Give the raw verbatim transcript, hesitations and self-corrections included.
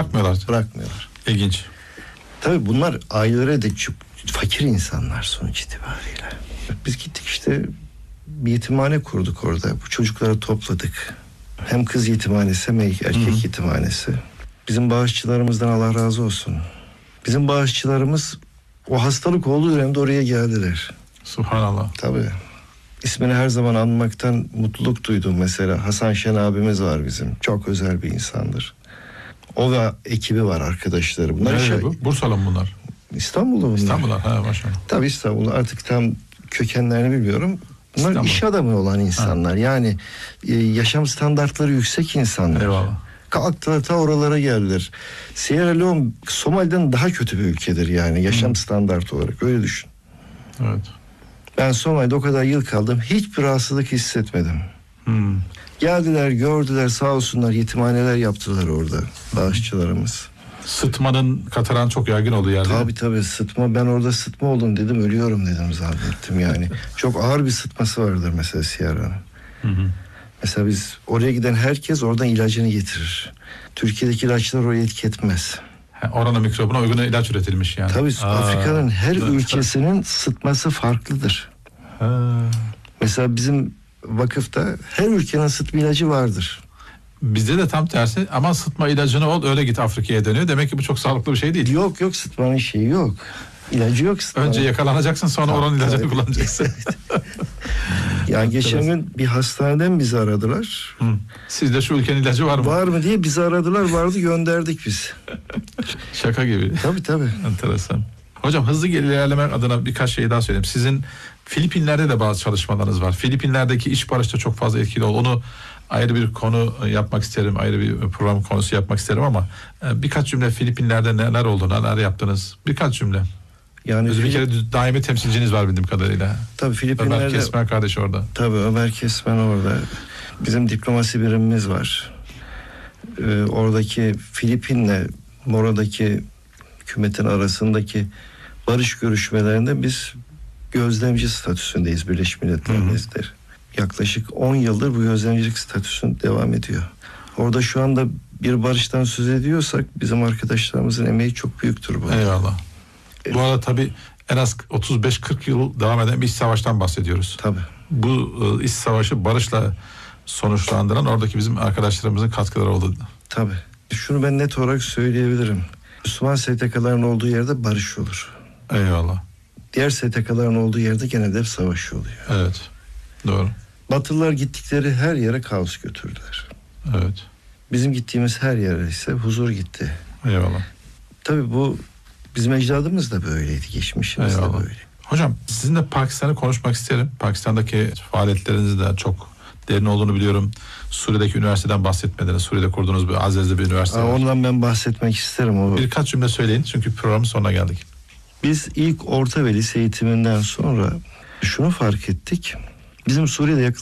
Bırakmıyorlar. Bırakmıyorlar. İlginç. Tabii bunlar ailelere de çok fakir insanlar sonuç itibariyle. Biz gittik işte bir yetimhane kurduk orada. Bu çocukları topladık. Hem kız yetimhanesi hem erkek Hı-hı. yetimhanesi. Bizim bağışçılarımızdan Allah razı olsun. Bizim bağışçılarımız o hastalık olduğu dönemde oraya geldiler. Subhanallah. Tabii. İsmini her zaman anmaktan mutluluk duydum mesela. Hasan Şen abimiz var bizim. Çok özel bir insandır. O ve ekibi var, arkadaşları. Bunlar Nerede şey, bu? Bursalı mı bunlar? İstanbul'da bunlar. İstanbul'da ha maşallah. Tabii İstanbul'da, artık tam kökenlerini bilmiyorum. Bunlar İstanbul. İş adamı olan insanlar. Ha. Yani e, yaşam standartları yüksek insanlar. Eyvallah. Kalktılar ta oralara geldiler. Sierra Leone Somali'den daha kötü bir ülkedir yani yaşam hmm. standartı olarak, öyle düşün. Evet. Ben Somali'de o kadar yıl kaldım, hiçbir rahatsızlık hissetmedim. Hmm. Geldiler, gördüler, sağ olsunlar, yetimhaneler yaptılar orada bağışçılarımız. Sıtmanın, kataran çok yaygın olduğu yerde. Tabii tabii sıtma, ben orada sıtma oldum dedim, ölüyorum dedim zannettim yani. Çok ağır bir sıtması vardır mesela Sierra'nın. Hı hı. Mesela biz oraya giden herkes oradan ilacını getirir. Türkiye'deki ilaçlar oraya etki etmez. Oranın mikrobuna uygun ilaç üretilmiş yani. Tabii Aa, Afrika'nın her evet. ülkesinin sıtması farklıdır. Ha. Mesela bizim vakıfta her ülkenin sıtma ilacı vardır. Bizde de tam tersi, ama sıtma ilacını ol öyle git Afrika'ya dönüyor. Demek ki bu çok sağlıklı bir şey değil. Yok yok, sıtmanın şeyi yok. İlacı yok sıtmanın. Önce yakalanacaksın, sonra oranın ilacını kullanacaksın. Ya geçen gün bir hastaneden bizi aradılar. Hı. Sizde şu ülkenin ilacı var mı? Var mı diye bizi aradılar, vardı, gönderdik biz. Şaka gibi. Tabii tabii. Enteresan. Hocam hızlı ilerlemek adına birkaç şey daha söyleyeyim. Sizin Filipinler'de de bazı çalışmalarınız var. Filipinler'deki iş barışta çok fazla etkili oldu. Onu ayrı bir konu yapmak isterim, ayrı bir program konusu yapmak isterim ama birkaç cümle Filipinler'de neler oldu, neler yaptınız? Birkaç cümle. Yani Filip... bir kere daimi temsilciniz var bildiğim kadarıyla. Tabii Filipinler'de. Ömer Kesmen kardeş orada. Tabii Ömer Kesmen orada. Bizim diplomasi birimimiz var. Ee, oradaki Filipin'le oradaki hükümetin arasındaki barış görüşmelerinde biz gözlemci statüsündeyiz Birleşmiş Milletler'de. Yaklaşık on yıldır bu gözlemcilik statüsü devam ediyor. Orada şu anda bir barıştan söz ediyorsak bizim arkadaşlarımızın emeği çok büyüktür bu. Eyvallah. Bu arada tabii en az otuz beş kırk yıl devam eden bir iç savaştan bahsediyoruz. Tabii. Bu iç savaşı barışla sonuçlandıran oradaki bizim arkadaşlarımızın katkıları oldu. Tabii. Şunu ben net olarak söyleyebilirim. Müslüman S T K'ların olduğu yerde barış olur. Eyvallah. Diğer S T K'ların olduğu yerde genelde hep savaş oluyor. Evet. Doğru. Batılılar gittikleri her yere kaos götürdüler. Evet. Bizim gittiğimiz her yere ise huzur gitti. Eyvallah. Tabii bu bizim ecdadımız da böyleydi, geçmişimiz de böyle. Hocam sizinle Pakistan'ı konuşmak isterim. Pakistan'daki faaliyetlerinizin de çok derin olduğunu biliyorum. Suriye'deki üniversiteden bahsetmediniz. Suriye'de kurduğunuz bir Azez'de bir üniversite Aa, var. ondan ben bahsetmek isterim. O... Birkaç cümle söyleyin çünkü programın sonuna geldik. Biz ilk orta ve lise eğitiminden sonra şunu fark ettik. Bizim Suriye'de yaklaşık